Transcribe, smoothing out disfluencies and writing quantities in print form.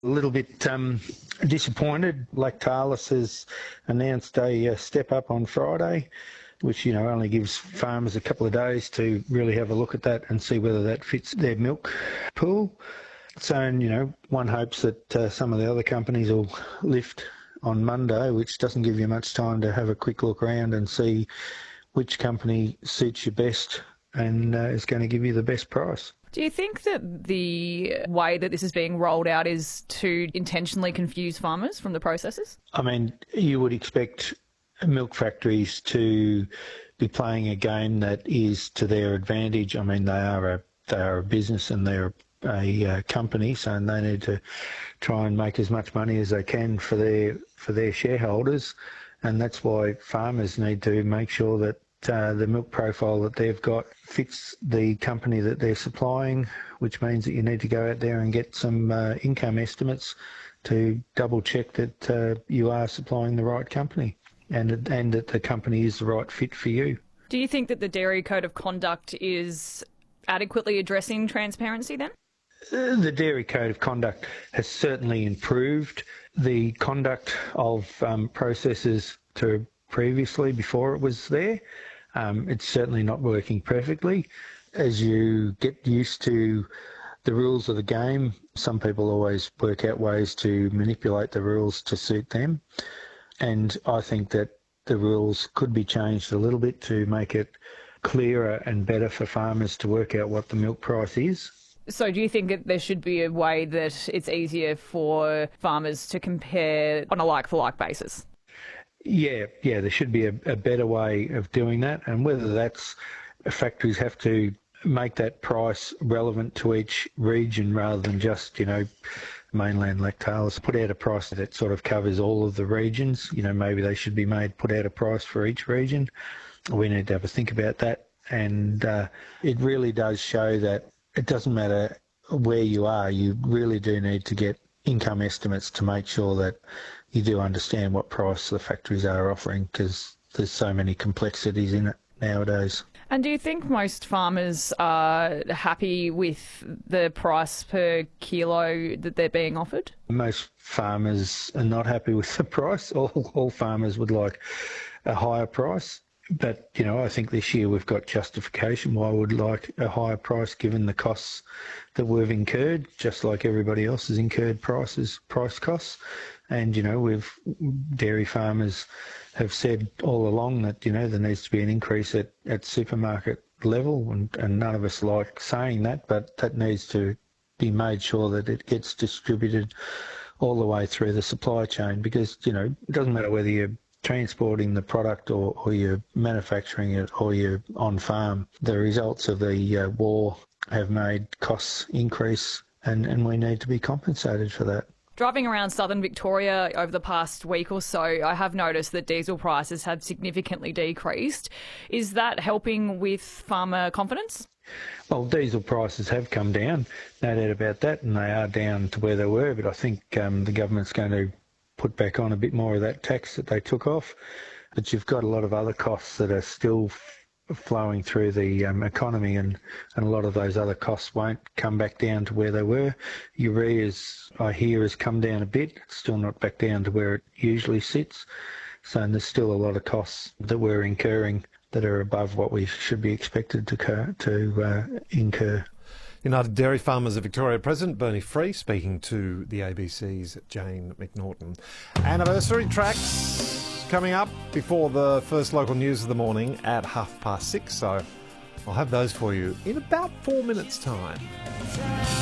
A little bit disappointed. Lactalis has announced a step up on Friday, which, only gives farmers a couple of days to really have a look at that and see whether that fits their milk pool. So, one hopes that some of the other companies will lift on Monday, which doesn't give you much time to have a quick look around and see which company suits you best and is going to give you the best price. Do you think that the way that this is being rolled out is to intentionally confuse farmers from the processes? I mean, you would expect milk factories to be playing a game that is to their advantage. I mean, they are a business and they're a company, so they need to try and make as much money as they can for their shareholders, and that's why farmers need to make sure that the milk profile that they've got fits the company that they're supplying, which means that you need to go out there and get some income estimates to double check that you are supplying the right company and that the company is the right fit for you. Do you think that the Dairy Code of Conduct is adequately addressing transparency then? The Dairy Code of Conduct has certainly improved the conduct of processes to previously before it was there. It's certainly not working perfectly. As you get used to the rules of the game, some people always work out ways to manipulate the rules to suit them. And I think that the rules could be changed a little bit to make it clearer and better for farmers to work out what the milk price is. So do you think that there should be a way that it's easier for farmers to compare on a like-for-like basis? Yeah, there should be a better way of doing that, and whether that's factories have to make that price relevant to each region rather than just, mainland Lactalis put out a price that sort of covers all of the regions. Maybe they should be put out a price for each region. We need to have a think about that, and it really does show that it doesn't matter where you are, you really do need to get income estimates to make sure that you do understand what price the factories are offering, because there's so many complexities in it nowadays. And do you think most farmers are happy with the price per kilo that they're being offered? Most farmers are not happy with the price. All farmers would like a higher price. But, I think this year we've got justification why we'd like a higher price given the costs that we've incurred, just like everybody else has incurred price costs. And, dairy farmers have said all along that, there needs to be an increase at supermarket level, and none of us like saying that, but that needs to be made sure that it gets distributed all the way through the supply chain, because, it doesn't matter whether you're transporting the product or you're manufacturing it or you're on farm. The results of the war have made costs increase, and we need to be compensated for that. Driving around southern Victoria over the past week or so, I have noticed that diesel prices have significantly decreased. Is that helping with farmer confidence? Well, diesel prices have come down, no doubt about that, and they are down to where they were, but I think the government's going to put back on a bit more of that tax that they took off. But you've got a lot of other costs that are still flowing through the economy, and a lot of those other costs won't come back down to where they were. Urea's, I hear, has come down a bit. It's still not back down to where it usually sits. So there's still a lot of costs that we're incurring that are above what we should be expected to incur. United Dairy Farmers of Victoria President Bernie Free speaking to the ABC's Jane McNaughton. Anniversary tracks coming up before the first local news of the morning at 6:30, so I'll have those for you in about 4 minutes' time.